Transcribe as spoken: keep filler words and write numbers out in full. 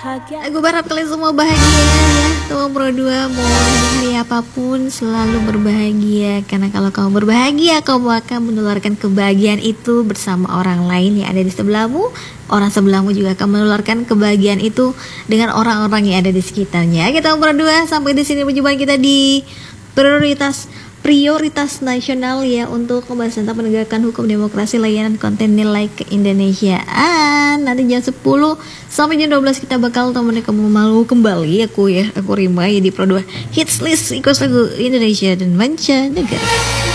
Aku berharap kalian semua bahagia ya. Teman Pro dua mau di hari apapun selalu berbahagia. Karena kalau kamu berbahagia, kamu akan menularkan kebahagiaan itu bersama orang lain yang ada di sebelahmu. Orang sebelahmu juga akan menularkan kebahagiaan itu dengan orang-orang yang ada di sekitarnya. Kita Pro dua, sampai di sini perjumpaan kita di prioritas prioritas nasional ya, untuk membahas tentang penegakan hukum, demokrasi, layanan konten nilai keindonesiaan. Nanti jam sepuluh sampai jam dua belas kita bakal temenin kamu malu kembali aku ya, aku Rima ya di Pro dua Hits List ikut lagu Indonesia dan mancanegara.